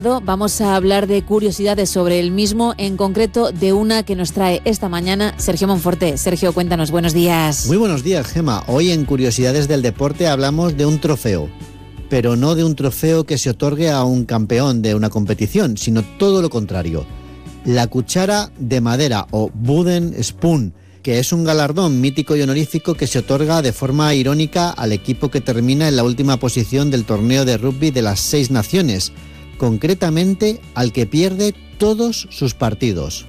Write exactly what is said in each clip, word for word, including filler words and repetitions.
Vamos a hablar de curiosidades sobre el mismo, en concreto de una que nos trae esta mañana Sergio Monforte. Sergio, cuéntanos, buenos días. Muy buenos días, Gema. Hoy en Curiosidades del Deporte hablamos de un trofeo, pero no de un trofeo que se otorgue a un campeón de una competición, sino todo lo contrario. La cuchara de madera o wooden spoon, que es un galardón mítico y honorífico que se otorga de forma irónica al equipo que termina en la última posición del torneo de rugby de las seis naciones, concretamente al que pierde todos sus partidos.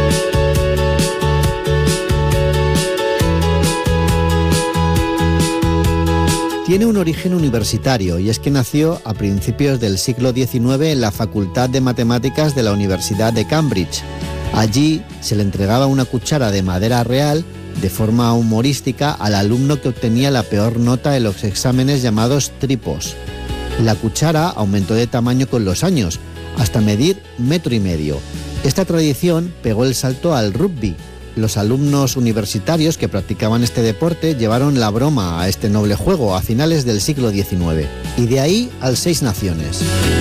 Tiene un origen universitario y es que nació a principios del siglo diecinueve en la Facultad de Matemáticas de la Universidad de Cambridge. Allí se le entregaba una cuchara de madera real de forma humorística al alumno que obtenía la peor nota en los exámenes llamados tripos. La cuchara aumentó de tamaño con los años, hasta medir metro y medio. Esta tradición pegó el salto al rugby. Los alumnos universitarios que practicaban este deporte llevaron la broma a este noble juego a finales del siglo diecinueve, y de ahí al Seis Naciones.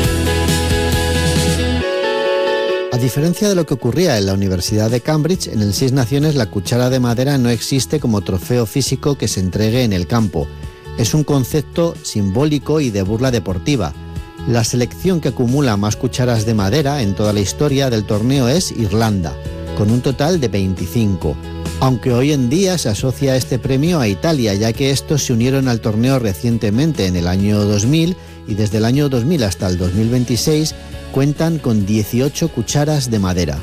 A diferencia de lo que ocurría en la Universidad de Cambridge, en el Seis Naciones la cuchara de madera no existe como trofeo físico que se entregue en el campo. Es un concepto simbólico y de burla deportiva. La selección que acumula más cucharas de madera en toda la historia del torneo es Irlanda, con un total de veinticinco, aunque hoy en día se asocia este premio a Italia, ya que estos se unieron al torneo recientemente en el año dos mil y desde el año dos mil hasta el dos mil veintiséis cuentan con dieciocho cucharas de madera.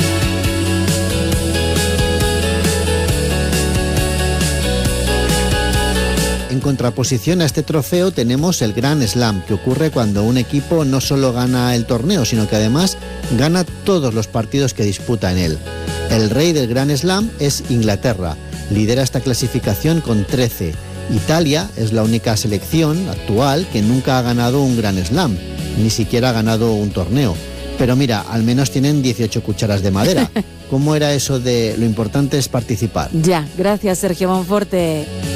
En contraposición a este trofeo tenemos el Grand Slam, que ocurre cuando un equipo no solo gana el torneo, sino que además gana todos los partidos que disputa en él. El rey del Grand Slam es Inglaterra, lidera esta clasificación con trece. Italia es la única selección actual que nunca ha ganado un Grand Slam, ni siquiera ha ganado un torneo. Pero mira, al menos tienen dieciocho cucharas de madera. ¿Cómo era eso de lo importante es participar? Ya, gracias Sergio Monforte.